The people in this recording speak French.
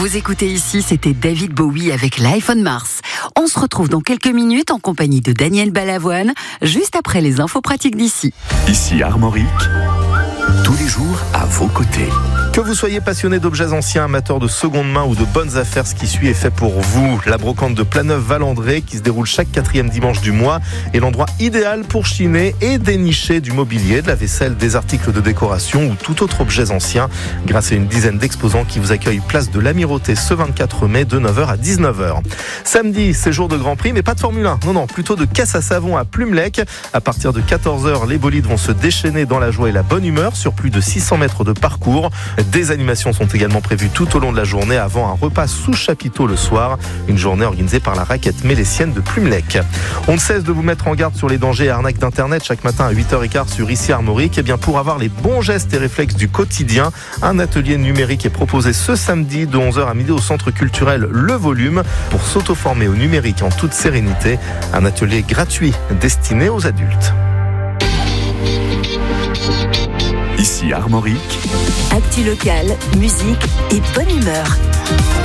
Vous écoutez ici, c'était David Bowie avec Life on Mars. On se retrouve dans quelques minutes en compagnie de Daniel Balavoine, juste après les infos pratiques d'ici. Ici Armorique, tous les jours à vos côtés. Que vous soyez passionné d'objets anciens, amateur de seconde main ou de bonnes affaires, ce qui suit est fait pour vous. La brocante de Planeuve-Valandré, qui se déroule chaque 4e dimanche du mois, est l'endroit idéal pour chiner et dénicher du mobilier, de la vaisselle, des articles de décoration ou tout autre objet ancien, grâce à une dizaine d'exposants qui vous accueillent place de l'Amirauté ce 24 mai de 9h à 19h. Samedi, c'est jour de Grand Prix, mais pas de Formule 1. Non, plutôt de caisse à savon à Plumelec. À partir de 14h, les bolides vont se déchaîner dans la joie et la bonne humeur sur plus de 600 mètres de parcours. Des animations sont également prévues tout au long de la journée avant un repas sous chapiteau le soir. Une journée organisée par la raquette mélécienne de Plumelec. On ne cesse de vous mettre en garde sur les dangers et arnaques d'Internet chaque matin à 8h15 sur Ici Armorique. Et bien pour avoir les bons gestes et réflexes du quotidien, un atelier numérique est proposé ce samedi de 11h à midi au centre culturel Le Volume pour s'auto-former au numérique en toute sérénité. Un atelier gratuit destiné aux adultes. Ici Armorique. Actu locale, musique et bonne humeur.